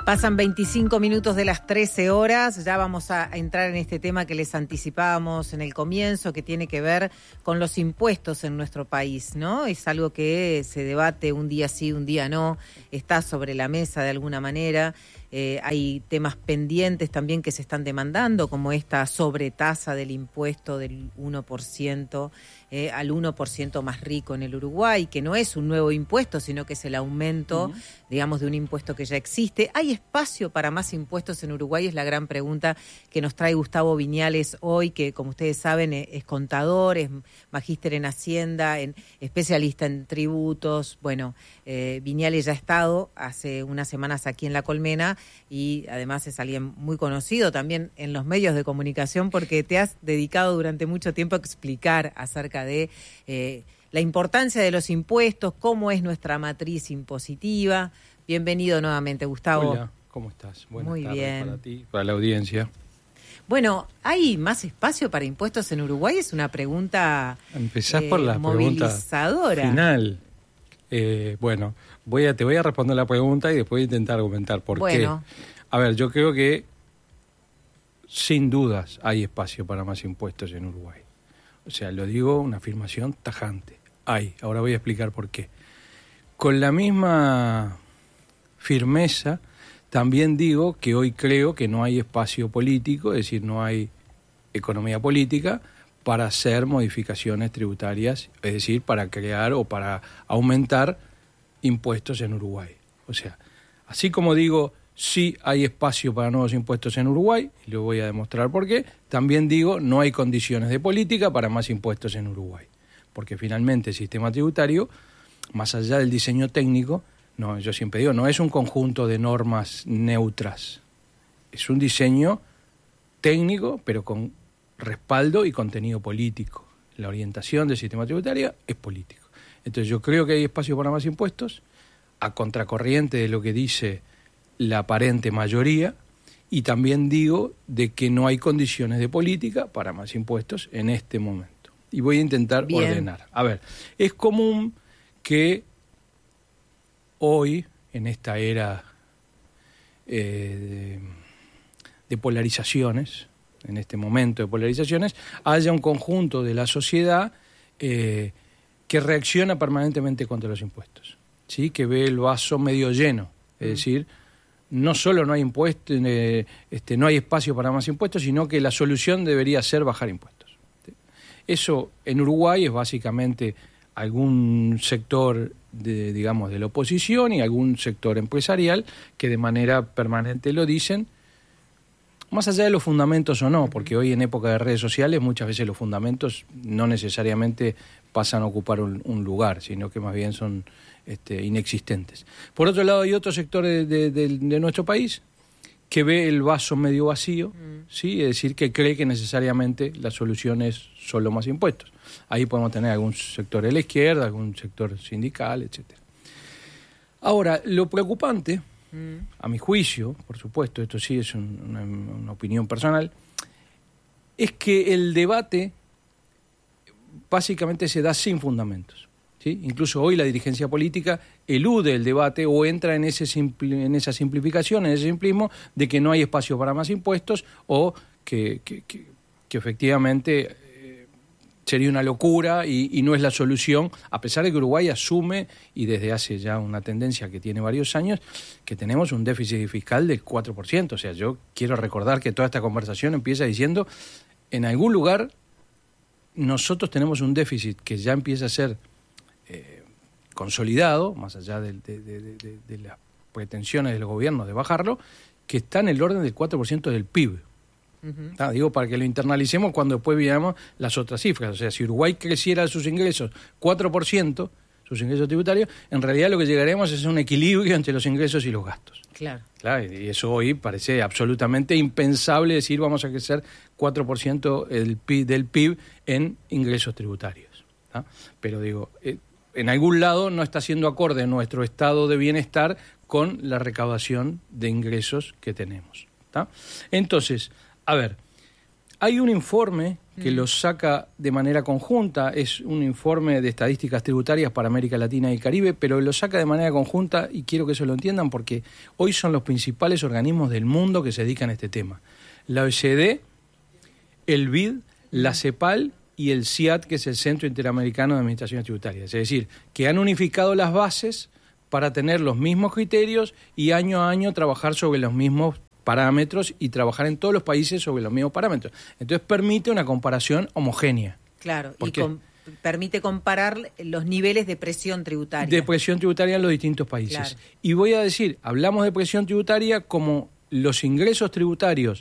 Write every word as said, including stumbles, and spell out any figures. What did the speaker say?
Pasan veinticinco minutos de las trece horas, ya vamos a entrar en este tema que les anticipábamos en el comienzo, que tiene que ver con los impuestos en nuestro país, ¿no? Es algo que se debate un día sí, un día no, está sobre la mesa de alguna manera. Eh, hay temas pendientes también que se están demandando, como esta sobretasa del impuesto del uno por ciento eh, al uno por ciento más rico en el Uruguay, que no es un nuevo impuesto, sino que es el aumento, uh-huh. digamos, de un impuesto que ya existe. ¿Hay espacio para más impuestos en Uruguay? Es la gran pregunta que nos trae Gustavo Viñales hoy, que como ustedes saben es contador, es magíster en Hacienda, en, especialista en tributos. Bueno, eh, Viñales ya ha estado hace unas semanas aquí en La Colmena, y además es alguien muy conocido también en los medios de comunicación porque te has dedicado durante mucho tiempo a explicar acerca de eh, la importancia de los impuestos, cómo es nuestra matriz impositiva. Bienvenido nuevamente, Gustavo. Hola, ¿cómo estás? Buenas muy tardes bien. Para ti, para la audiencia. Bueno, ¿hay más espacio para impuestos en Uruguay? Es una pregunta Empezás eh, por la movilizadora. Pregunta final. Eh, bueno, voy a, te voy a responder la pregunta y después voy a intentar argumentar por bueno. qué. A ver, yo creo que sin dudas hay espacio para más impuestos en Uruguay. O sea, lo digo, una afirmación tajante. Hay. Ahora voy a explicar por qué. Con la misma firmeza, también digo que hoy creo que no hay espacio político, es decir, no hay economía política para hacer modificaciones tributarias, es decir, para crear o para aumentar impuestos en Uruguay. O sea, así como digo, sí hay espacio para nuevos impuestos en Uruguay, y lo voy a demostrar por qué, también digo, no hay condiciones de política para más impuestos en Uruguay. Porque finalmente el sistema tributario, más allá del diseño técnico, no, yo siempre digo, no es un conjunto de normas neutras, es un diseño técnico, pero con respaldo y contenido político. La orientación del sistema tributario es político. Entonces yo creo que hay espacio para más impuestos, a contracorriente de lo que dice la aparente mayoría, y también digo de que no hay condiciones de política para más impuestos en este momento. Y voy a intentar Bien. ordenar. A ver, es común que hoy, en esta era eh, de, de polarizaciones, en este momento de polarizaciones, haya un conjunto de la sociedad eh, que reacciona permanentemente contra los impuestos, ¿sí? Que ve el vaso medio lleno, es mm. decir, no solo no hay impuestos, eh, este, no hay espacio para más impuestos, sino que la solución debería ser bajar impuestos. ¿Sí? Eso en Uruguay es básicamente algún sector de, digamos, de la oposición y algún sector empresarial que de manera permanente lo dicen, más allá de los fundamentos o no, porque hoy en época de redes sociales muchas veces los fundamentos no necesariamente pasan a ocupar un, un lugar, sino que más bien son este, inexistentes. Por otro lado, hay otro sector de, de, de, de nuestro país que ve el vaso medio vacío, mm. ¿sí? Es decir, que cree que necesariamente la solución es solo más impuestos. Ahí podemos tener algún sector de la izquierda, algún sector sindical, etcétera. Ahora, lo preocupante, a mi juicio, por supuesto, esto sí es un, una, una opinión personal, es que el debate básicamente se da sin fundamentos, ¿sí? Incluso hoy la dirigencia política elude el debate o entra en, ese simpli, en esa simplificación, en ese simplismo de que no hay espacio para más impuestos o que, que, que, que efectivamente sería una locura y, y no es la solución, a pesar de que Uruguay asume, y desde hace ya una tendencia que tiene varios años, que tenemos un déficit fiscal del cuatro por ciento. O sea, yo quiero recordar que toda esta conversación empieza diciendo, en algún lugar nosotros tenemos un déficit que ya empieza a ser eh, consolidado, más allá de, de, de, de, de las pretensiones del gobierno de bajarlo, que está en el orden del cuatro por ciento del P I B. Uh-huh. Ah, digo, para que lo internalicemos cuando después veamos las otras cifras. O sea, si Uruguay creciera sus ingresos cuatro por ciento, sus ingresos tributarios, en realidad lo que llegaremos es un equilibrio entre los ingresos y los gastos. Claro. Claro, y eso hoy parece absolutamente impensable decir vamos a crecer cuatro por ciento el P I B, del P I B en ingresos tributarios. ¿Ah? Pero digo, eh, en algún lado no está siendo acorde nuestro estado de bienestar con la recaudación de ingresos que tenemos. ¿Tá? Entonces, a ver, Hay un informe que mm. lo saca de manera conjunta, es un informe de estadísticas tributarias para América Latina y Caribe, pero lo saca de manera conjunta y quiero que eso lo entiendan porque hoy son los principales organismos del mundo que se dedican a este tema. La O E C D, el B I D, la CEPAL y el C I A T, que es el Centro Interamericano de Administraciones Tributarias. Es decir, que han unificado las bases para tener los mismos criterios y año a año trabajar sobre los mismos parámetros y trabajar en todos los países sobre los mismos parámetros. Entonces permite una comparación homogénea. Claro, y com- permite comparar los niveles de presión tributaria. De presión tributaria en los distintos países. Claro. Y voy a decir, hablamos de presión tributaria como los ingresos tributarios